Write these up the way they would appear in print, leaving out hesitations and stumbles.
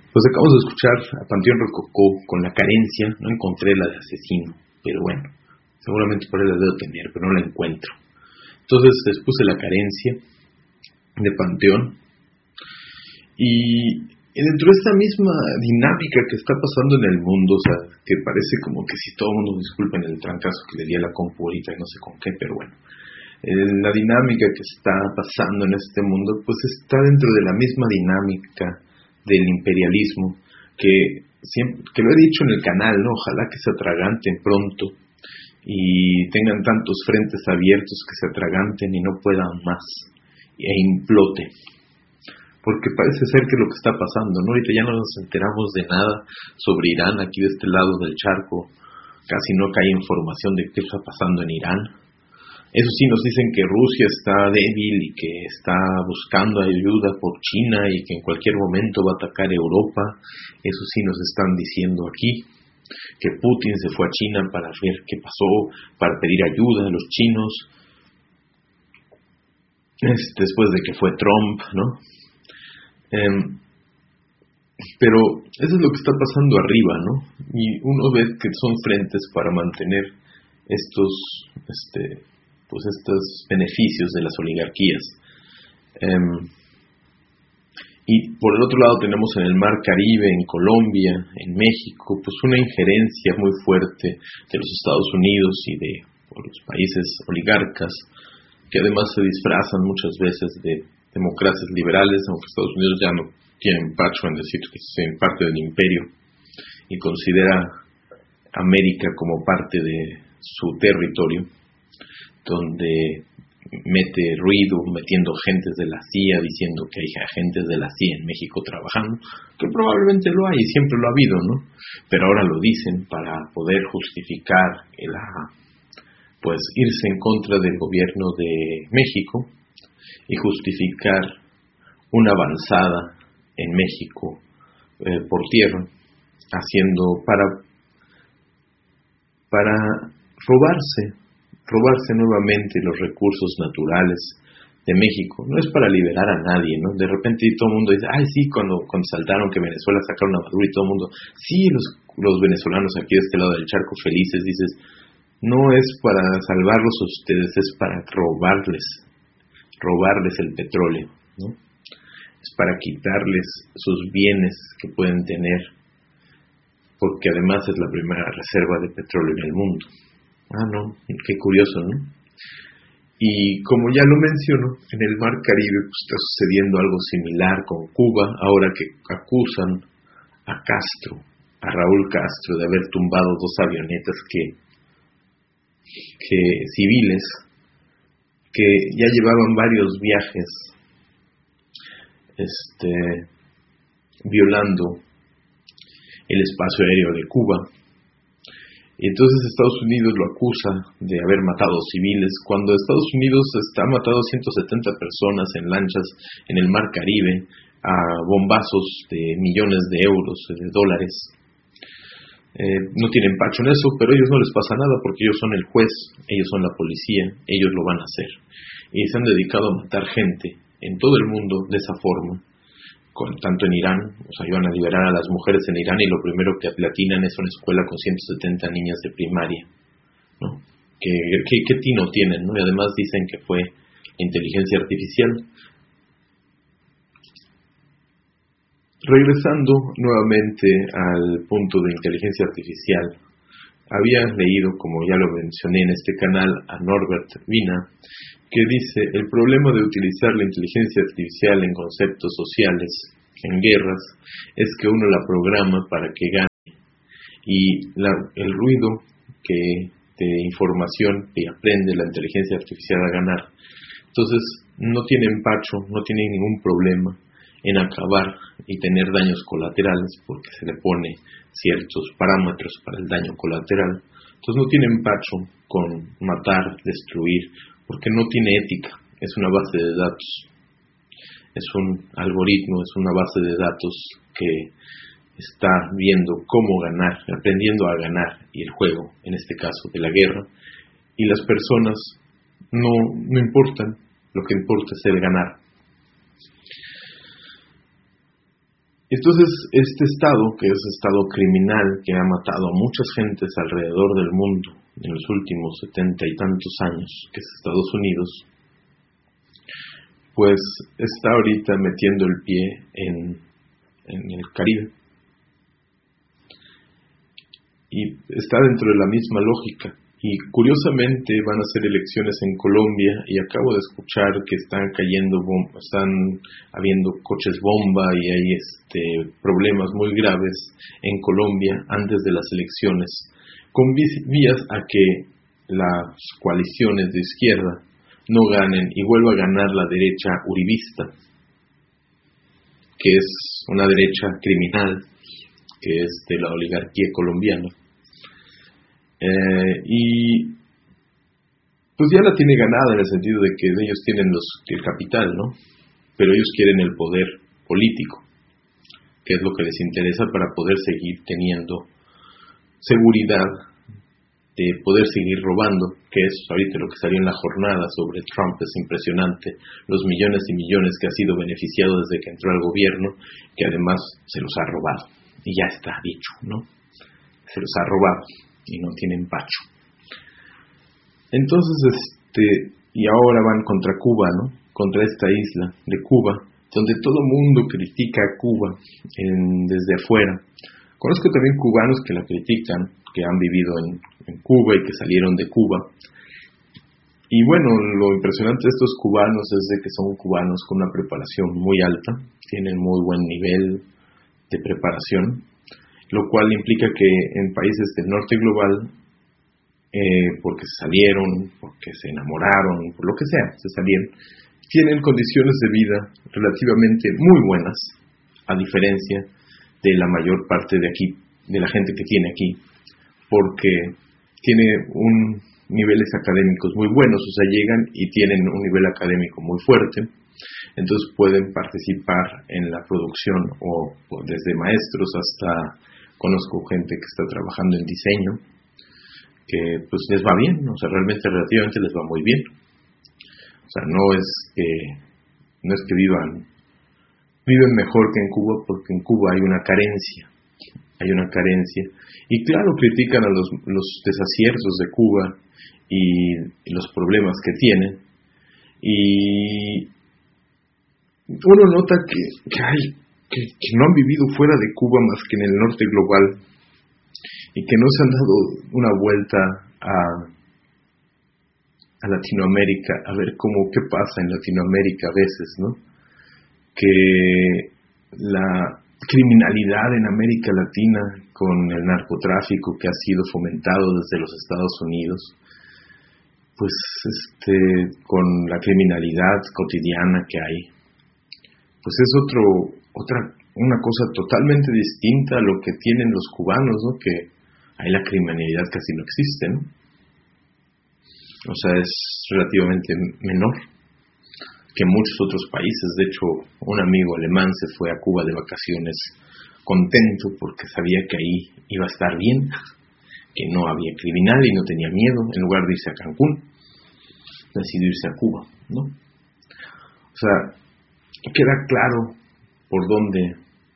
Pues acabamos de escuchar a Panteón Rococó con La Carencia. No encontré la de Asesino, pero bueno, seguramente por ahí la debo tener, pero no la encuentro. Entonces les puse La Carencia de Panteón. Y dentro de esta misma dinámica que está pasando en el mundo, o sea, que parece como que si todo el mundo, disculpen el trancazo que le di a la compu ahorita, no sé con qué, pero bueno, la dinámica que está pasando en este mundo, pues está dentro de la misma dinámica del imperialismo, que lo he dicho en el canal, ¿no? Ojalá que se atraganten pronto y tengan tantos frentes abiertos que se atraganten y no puedan más e implote. Porque parece ser que lo que está pasando, ¿no? Ahorita ya no nos enteramos de nada sobre Irán, aquí de este lado del charco casi no cae información de qué está pasando en Irán. Eso sí, nos dicen que Rusia está débil y que está buscando ayuda por China y que en cualquier momento va a atacar Europa. Eso sí nos están diciendo aquí, que Putin se fue a China para ver qué pasó, para pedir ayuda a los chinos, después de que fue Trump, ¿no? Pero eso es lo que está pasando arriba, ¿no? Y uno ve que son frentes para mantener estos beneficios de las oligarquías. Y por el otro lado tenemos en el Mar Caribe, en Colombia, en México, pues una injerencia muy fuerte de los Estados Unidos y de los países oligarcas, que además se disfrazan muchas veces de democracias liberales, aunque Estados Unidos ya no tiene empacho en decir que son parte del imperio y considera América como parte de su territorio, donde mete ruido, metiendo agentes de la CIA, diciendo que hay agentes de la CIA en México trabajando, que probablemente lo hay y siempre lo ha habido, ¿no? Pero ahora lo dicen para poder justificar irse en contra del gobierno de México y justificar una avanzada en México por tierra, para robarse nuevamente los recursos naturales de México. No es para liberar a nadie, ¿no? De repente todo el mundo dice, ay sí, cuando saltaron que Venezuela sacaron a Maduro y todo el mundo, sí, los venezolanos aquí de este lado del charco felices, dices, no es para salvarlos a ustedes, es para robarles el petróleo, ¿no? Es para quitarles sus bienes que pueden tener, porque además es la primera reserva de petróleo en el mundo. Ah, no, qué curioso, ¿no? Y como ya lo menciono, en el Mar Caribe pues, está sucediendo algo similar con Cuba, ahora que acusan a Raúl Castro, de haber tumbado 2 avionetas civiles, que ya llevaban varios viajes violando el espacio aéreo de Cuba. Y entonces Estados Unidos lo acusa de haber matado civiles, cuando Estados Unidos ha matado 170 personas en lanchas en el Mar Caribe a bombazos de millones de euros, de dólares. No tienen empacho en eso, pero a ellos no les pasa nada porque ellos son el juez, ellos son la policía, ellos lo van a hacer. Y se han dedicado a matar gente en todo el mundo de esa forma, tanto en Irán, o sea, iban a liberar a las mujeres en Irán y lo primero que atinan es una escuela con 170 niñas de primaria, ¿no? ¿Qué tino tienen, ¿no? Y además dicen que fue inteligencia artificial. Regresando nuevamente al punto de inteligencia artificial, había leído, como ya lo mencioné en este canal, a Norbert Wiener, que dice, el problema de utilizar la inteligencia artificial en conceptos sociales, en guerras, es que uno la programa para que gane, y el ruido de información que aprende la inteligencia artificial a ganar, entonces no tiene empacho, no tiene ningún problema en acabar y tener daños colaterales, porque se le pone ciertos parámetros para el daño colateral. Entonces no tiene empacho con matar, destruir, porque no tiene ética, es una base de datos, es un algoritmo, es una base de datos que está viendo cómo ganar, aprendiendo a ganar, y el juego, en este caso de la guerra, y las personas no importan, lo que importa es el ganar. Entonces, este estado, que es estado criminal, que ha matado a muchas gentes alrededor del mundo en los últimos 70 y tantos años, que es Estados Unidos, pues está ahorita metiendo el pie en el Caribe. Y está dentro de la misma lógica. Y curiosamente van a ser elecciones en Colombia y acabo de escuchar que están habiendo coches bomba y hay problemas muy graves en Colombia antes de las elecciones, con vías a que las coaliciones de izquierda no ganen y vuelva a ganar la derecha uribista, que es una derecha criminal, que es de la oligarquía colombiana. Y pues ya la tiene ganada en el sentido de que ellos tienen el capital, ¿no? Pero ellos quieren el poder político, que es lo que les interesa para poder seguir teniendo seguridad de poder seguir robando, que es ahorita lo que salió en la jornada sobre Trump. Es impresionante los millones y millones que ha sido beneficiado desde que entró al gobierno, que además se los ha robado, y ya está dicho, ¿no? Se los ha robado y no tienen pacho. Entonces, y ahora van contra Cuba, ¿no? Contra esta isla de Cuba, donde todo mundo critica a Cuba desde afuera. Conozco también cubanos que la critican, que han vivido en Cuba y que salieron de Cuba. Y bueno, lo impresionante de estos cubanos es de que son cubanos con una preparación muy alta, tienen muy buen nivel de preparación, lo cual implica que en países del norte global, porque se salieron, porque se enamoraron, por lo que sea, se salieron, tienen condiciones de vida relativamente muy buenas, a diferencia de la mayor parte de aquí, de la gente que tiene aquí, porque tiene niveles académicos muy buenos, o sea, llegan y tienen un nivel académico muy fuerte. Entonces pueden participar en la producción, o desde maestros hasta, conozco gente que está trabajando en diseño, que pues les va bien, o sea, realmente relativamente les va muy bien. O sea, no es que viven mejor que en Cuba, porque en Cuba hay una carencia. Y claro, critican a los desaciertos de Cuba y los problemas que tienen. Y uno nota que no han vivido fuera de Cuba más que en el norte global, y que no se han dado una vuelta a Latinoamérica, a ver qué pasa en Latinoamérica a veces, ¿no? Que la criminalidad en América Latina, con el narcotráfico que ha sido fomentado desde los Estados Unidos, pues con la criminalidad cotidiana que hay, pues es una cosa totalmente distinta a lo que tienen los cubanos, ¿no? Que ahí la criminalidad casi no existe, ¿no? O sea, es relativamente menor que en muchos otros países. De hecho, un amigo alemán se fue a Cuba de vacaciones contento porque sabía que ahí iba a estar bien, que no había criminal y no tenía miedo. En lugar de irse a Cancún, decidió irse a Cuba, ¿no? O sea, queda claro por dónde,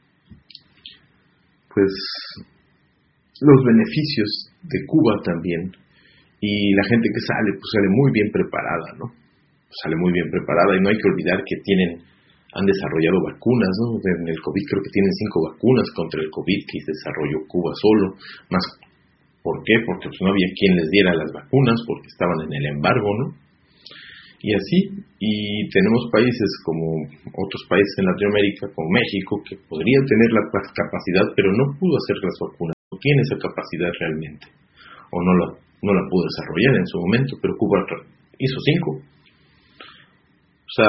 pues, los beneficios de Cuba también. Y la gente que sale, pues sale muy bien preparada, ¿no? Sale muy bien preparada, y no hay que olvidar que han desarrollado vacunas, ¿no? En el COVID creo que tienen 5 vacunas contra el COVID que desarrolló Cuba solo. Más, ¿por qué? Porque pues no había quien les diera las vacunas, porque estaban en el embargo, ¿no? Y así, y tenemos países como otros países en Latinoamérica, como México, que podrían tener la capacidad, pero no pudo hacer las vacunas, no tiene esa capacidad realmente, o no la pudo desarrollar en su momento, pero Cuba hizo 5. O sea,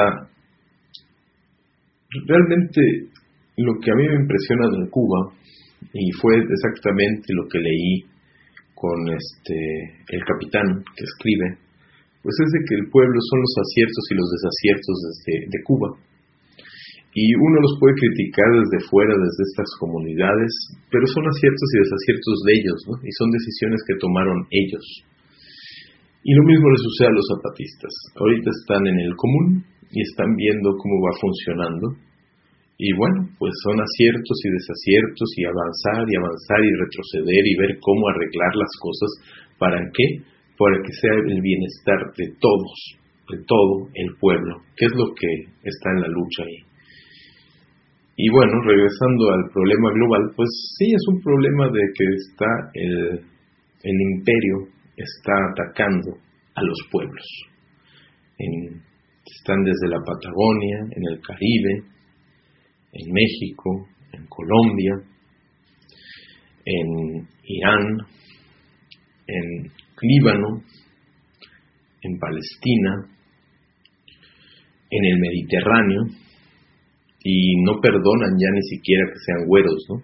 realmente lo que a mí me impresiona de Cuba, y fue exactamente lo que leí con el capitán que escribe, pues es de que el pueblo son los aciertos y los desaciertos de Cuba. Y uno los puede criticar desde fuera, desde estas comunidades, pero son aciertos y desaciertos de ellos, ¿no? Y son decisiones que tomaron ellos. Y lo mismo les sucede a los zapatistas. Ahorita están en el común y están viendo cómo va funcionando. Y bueno, pues son aciertos y desaciertos y avanzar y retroceder y ver cómo arreglar las cosas. ¿Para qué? Para que sea el bienestar de todos, de todo el pueblo, que es lo que está en la lucha ahí. Y bueno, regresando al problema global, pues sí, es un problema de que está el imperio está atacando a los pueblos. Están desde la Patagonia, en el Caribe, en México, en Colombia, en Irán, en Líbano, en Palestina, en el Mediterráneo, y no perdonan ya ni siquiera que sean güeros, ¿no?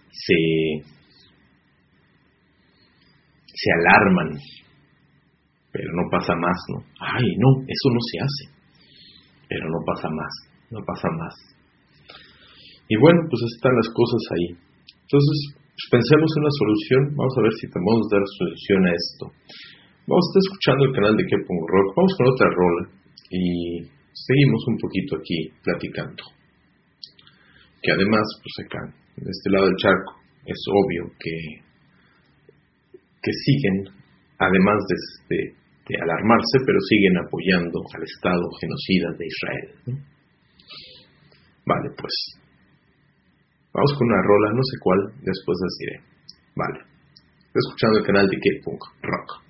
Se alarman, pero no pasa más, ¿no? Ay, no, eso no se hace, pero no pasa más. Y bueno, pues están las cosas ahí. Entonces, pues pensemos en una solución, vamos a ver si podemos dar solución a esto. Vamos a estar escuchando el canal de K-Punk Rock, vamos con otra rola y seguimos un poquito aquí platicando. Que además, pues acá, de este lado del charco, es obvio que siguen, además de alarmarse, pero siguen apoyando al Estado genocida de Israel, ¿no? Vale, pues, vamos con una rola, no sé cuál, después les diré. Vale, estoy escuchando el canal de K-Punk Rock.